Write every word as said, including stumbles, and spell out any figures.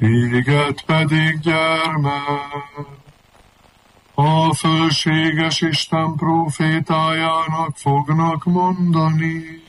téged pedig gyermek. A fölséges Isten prófétájának fognak mondani,